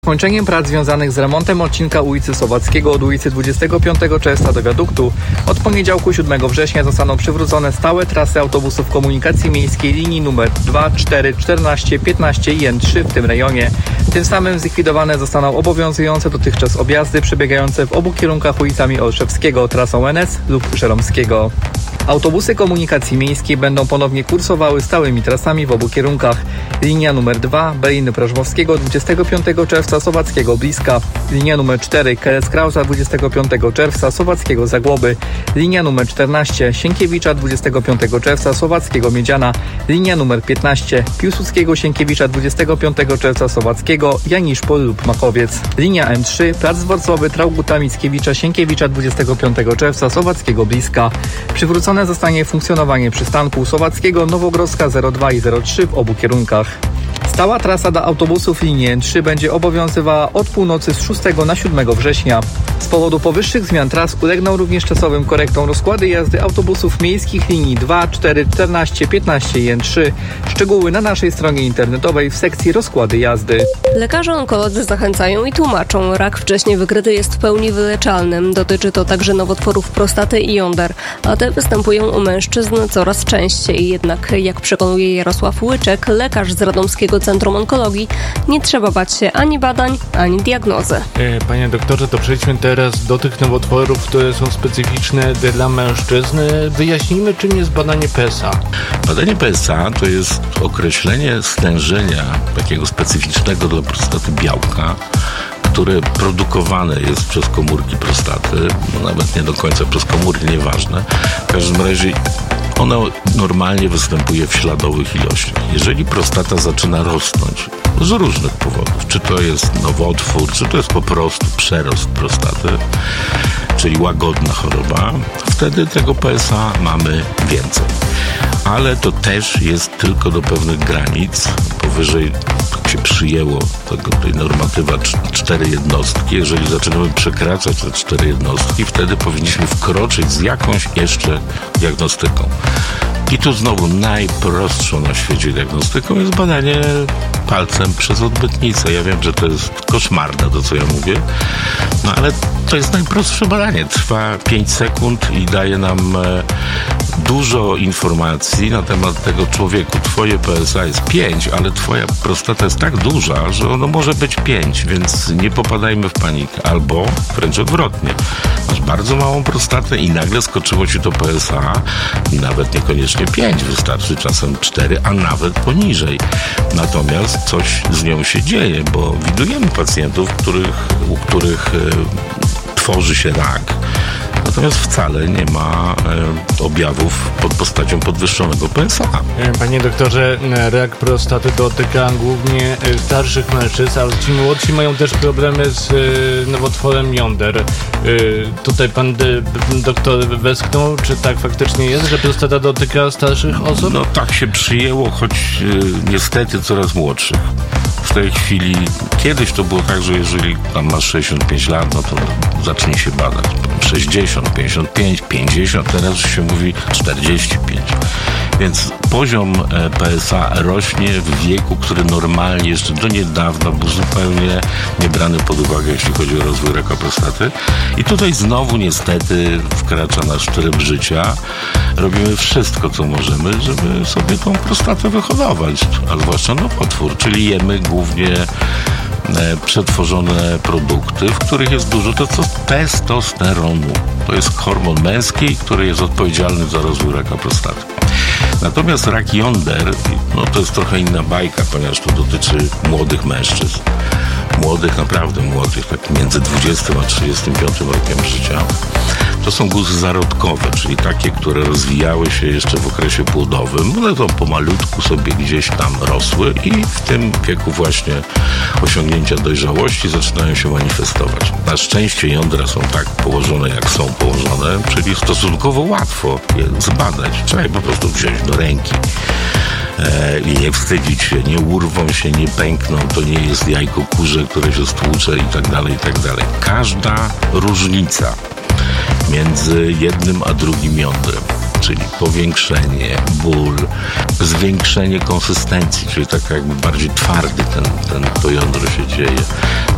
Kończeniem prac związanych z remontem odcinka ulicy Słowackiego od ulicy 25 czerwca do wiaduktu od poniedziałku 7 września zostaną przywrócone stałe trasy autobusów komunikacji miejskiej linii nr 2, 4, 14, 15 i N3 w tym rejonie. Tym samym zlikwidowane zostaną obowiązujące dotychczas objazdy przebiegające w obu kierunkach ulicami Olszewskiego trasą NS lub Żeromskiego. Autobusy komunikacji miejskiej będą ponownie kursowały stałymi trasami w obu kierunkach. Linia nr 2 Berlin-Prażmowskiego 25 czerwca Słowackiego Bliska. Linia nr 4 Keres-Krausa 25 czerwca Słowackiego Zagłoby. Linia nr 14 Sienkiewicza 25 czerwca Słowackiego Miedziana. Linia nr 15 Piłsudskiego-Sienkiewicza 25 czerwca Słowackiego Janiszpol lub Machowiec. Linia M3 Plac Dworcowy Traugutta-Mickiewicza Sienkiewicza 25 czerwca Słowackiego Bliska. Przywrócone zostanie funkcjonowanie przystanku Słowackiego, Nowogrodzka 02 i 03 w obu kierunkach. Stała trasa dla autobusów linii N3 będzie obowiązywała od północy z 6 na 7 września. Z powodu powyższych zmian tras ulegną również czasowym korektom rozkłady jazdy autobusów miejskich linii 2, 4, 14, 15 i N3. Szczegóły na naszej stronie internetowej w sekcji rozkłady jazdy. Lekarze onkolodzy zachęcają i tłumaczą, rak wcześnie wykryty jest w pełni wyleczalny. Dotyczy to także nowotworów prostaty i jąder, a te występują u mężczyzn coraz częściej. Jednak, jak przekonuje Jarosław Łyczek, lekarz z Radomskiego Centrum Onkologii, nie trzeba bać się ani badań, ani diagnozy. Panie doktorze, to przejdźmy teraz do tych nowotworów, które są specyficzne dla mężczyzn. Wyjaśnijmy, czym jest badanie PSA. Badanie PSA to jest określenie stężenia takiego specyficznego dla prostaty białka, które produkowane jest przez komórki prostaty, nawet nie do końca przez komórki, nieważne. W każdym razie ono normalnie występuje w śladowych ilościach. Jeżeli prostata zaczyna rosnąć z różnych powodów, czy to jest nowotwór, czy to jest po prostu przerost prostaty, czyli łagodna choroba, wtedy tego PSA mamy więcej. Ale to też jest tylko do pewnych granic. Powyżej, tak się przyjęło, tej normatywa 4 jednostki. Jeżeli zaczynamy przekraczać te 4 jednostki, wtedy powinniśmy wkroczyć z jakąś jeszcze diagnostyką. I tu znowu najprostszą na świecie diagnostyką jest badanie palcem przez odbytnicę. Ja wiem, że to jest koszmarne to, co ja mówię, no ale to jest najprostsze badanie. Trwa 5 sekund i daje nam dużo informacji na temat tego człowieku. Twoje PSA jest 5, ale twoja prostata jest tak duża, że ono może być 5, więc nie popadajmy w panikę. Albo wręcz odwrotnie. Masz bardzo małą prostatę i nagle skoczyło ci to PSA, nawet niekoniecznie 5, wystarczy czasem 4, a nawet poniżej. Natomiast coś z nią się dzieje, bo widujemy pacjentów, u których tworzy się rak, natomiast wcale nie ma objawów pod postacią podwyższonego PSA. Panie doktorze, rak prostaty dotyka głównie starszych mężczyzn, ale ci młodsi mają też problemy z nowotworem jąder. Tutaj pan doktor westchnął, czy tak faktycznie jest, że prostata dotyka starszych osób? No tak się przyjęło, choć niestety coraz młodszych. W tej chwili, kiedyś to było tak, że jeżeli tam masz 65 lat, no to zacznij się badać. 60, 55, 50, teraz już się mówi 45. Więc poziom PSA rośnie w wieku, który normalnie jeszcze do niedawna był zupełnie nie brany pod uwagę, jeśli chodzi o rozwój raka prostaty. I tutaj znowu niestety wkracza nasz tryb życia. Robimy wszystko, co możemy, żeby sobie tą prostatę wyhodować, a zwłaszcza nowotwór, czyli jemy głównie przetworzone produkty, w których jest dużo testosteronu. To jest hormon męski, który jest odpowiedzialny za rozwój raka prostaty. Natomiast rak jąder, no to jest trochę inna bajka, ponieważ to dotyczy młodych mężczyzn. Młodych, naprawdę młodych, tak między 20 a 35 rokiem życia. To są guzy zarodkowe, czyli takie, które rozwijały się jeszcze w okresie płodowym. One to pomalutku sobie gdzieś tam rosły i w tym wieku właśnie osiągnięcia dojrzałości zaczynają się manifestować. Na szczęście jądra są tak położone, jak są położone, czyli stosunkowo łatwo je zbadać. Trzeba je po prostu wziąć do ręki i nie wstydzić się, nie urwą się, nie pękną, to nie jest jajko kurze, które się stłucze i tak dalej, i tak dalej. Każda różnica między jednym a drugim jądrem, czyli powiększenie, ból, zwiększenie konsystencji, czyli tak jakby bardziej twardy to jądro się dzieje.